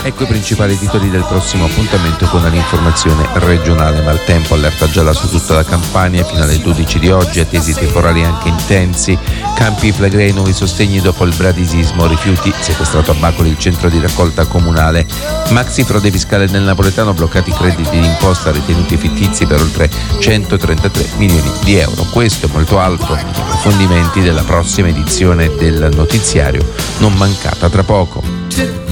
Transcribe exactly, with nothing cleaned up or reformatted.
Ecco i principali titoli del prossimo appuntamento con l'informazione regionale. Maltempo, allerta gialla su tutta la Campania fino alle dodici di oggi, attesi temporali anche intensi. Campi Flegrei, nuovi sostegni dopo il bradisismo. Rifiuti, sequestrato a Bacoli il centro di raccolta comunale. Maxi frode fiscale del napoletano, bloccati i crediti d'imposta ritenuti fittizi per oltre centotrentatré milioni di euro. Questo e molto altro, approfondimenti della prossima edizione del notiziario, non mancata tra poco.